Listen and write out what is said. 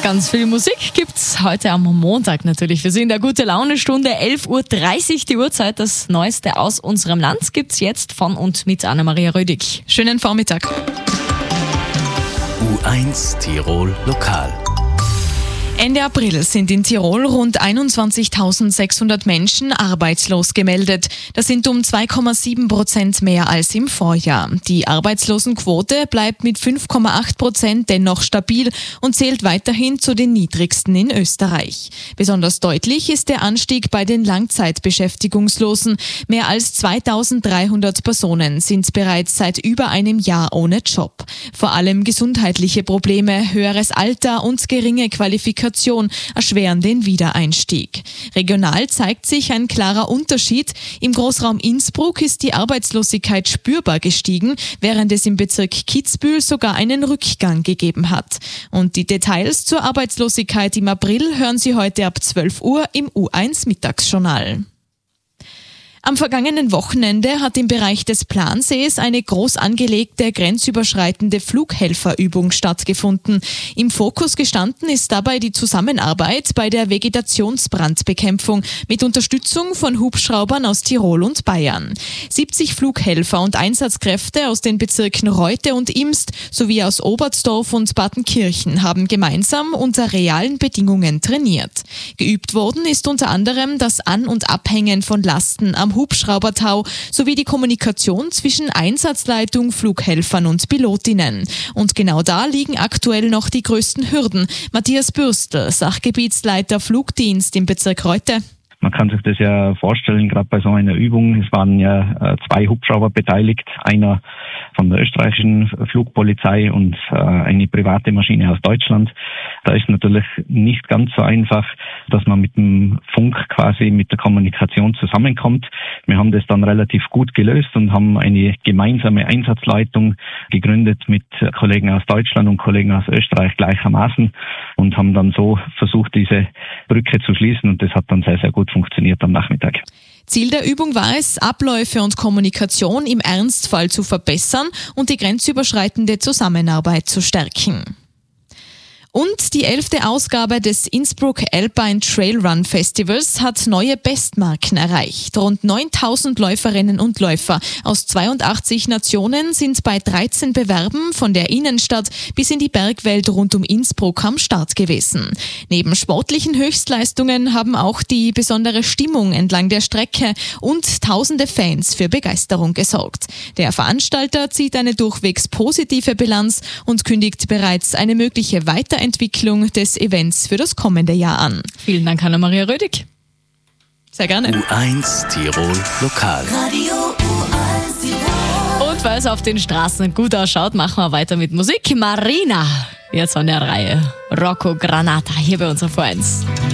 Ganz viel Musik gibt's heute am Montag natürlich. Wir sind in der Gute-Laune-Stunde, 11.30 Uhr die Uhrzeit. Das Neueste aus unserem Land gibt's jetzt von und mit Anna-Maria Rödig. Schönen Vormittag. U1 Tirol Lokal. Ende April sind in Tirol rund 21.600 Menschen arbeitslos gemeldet. Das sind um 2,7% mehr als im Vorjahr. Die Arbeitslosenquote bleibt mit 5,8% dennoch stabil und zählt weiterhin zu den niedrigsten in Österreich. Besonders deutlich ist der Anstieg bei den Langzeitbeschäftigungslosen. Mehr als 2.300 Personen sind bereits seit über einem Jahr ohne Job. Vor allem gesundheitliche Probleme, höheres Alter und geringe Qualifikation erschweren den Wiedereinstieg. Regional zeigt sich ein klarer Unterschied. Im Großraum Innsbruck ist die Arbeitslosigkeit spürbar gestiegen, während es im Bezirk Kitzbühel sogar einen Rückgang gegeben hat. Und die Details zur Arbeitslosigkeit im April hören Sie heute ab 12 Uhr im U1 Mittagsjournal. Am vergangenen Wochenende hat im Bereich des Plansees eine groß angelegte grenzüberschreitende Flughelferübung stattgefunden. Im Fokus gestanden ist dabei die Zusammenarbeit bei der Vegetationsbrandbekämpfung mit Unterstützung von Hubschraubern aus Tirol und Bayern. 70 Flughelfer und Einsatzkräfte aus den Bezirken Reute und Imst sowie aus Oberstdorf und Badenkirchen haben gemeinsam unter realen Bedingungen trainiert. Geübt worden ist unter anderem das An- und Abhängen von Lasten am Hubschraubertau sowie die Kommunikation zwischen Einsatzleitung, Flughelfern und Pilotinnen. Und genau da liegen aktuell noch die größten Hürden. Matthias Bürstl, Sachgebietsleiter Flugdienst im Bezirk Reute. Man kann sich das ja vorstellen, gerade bei so einer Übung, es waren ja 2 Hubschrauber beteiligt, einer von der österreichischen Flugpolizei und eine private Maschine aus Deutschland. Da ist natürlich nicht ganz so einfach, dass man mit dem Funk quasi mit der Kommunikation zusammenkommt. Wir haben das dann relativ gut gelöst und haben eine gemeinsame Einsatzleitung gegründet mit Kollegen aus Deutschland und Kollegen aus Österreich gleichermaßen und haben dann so versucht, diese Brücke zu schließen, und das hat dann sehr, sehr gut funktioniert am Nachmittag. Ziel der Übung war es, Abläufe und Kommunikation im Ernstfall zu verbessern und die grenzüberschreitende Zusammenarbeit zu stärken. Und die 11. Ausgabe des Innsbruck Alpine Trail Run Festivals hat neue Bestmarken erreicht. Rund 9.000 Läuferinnen und Läufer aus 82 Nationen sind bei 13 Bewerben von der Innenstadt bis in die Bergwelt rund um Innsbruck am Start gewesen. Neben sportlichen Höchstleistungen haben auch die besondere Stimmung entlang der Strecke und tausende Fans für Begeisterung gesorgt. Der Veranstalter zieht eine durchwegs positive Bilanz und kündigt bereits eine mögliche Weiterentwicklung des Events für das kommende Jahr an. Vielen Dank, Anna-Maria Rödig. Sehr gerne. U1 Tirol Lokal. Radio U1 Tirol. Und weil es auf den Straßen gut ausschaut, machen wir weiter mit Musik. Marina, jetzt an der Reihe. Rocco Granata, hier bei uns auf U1.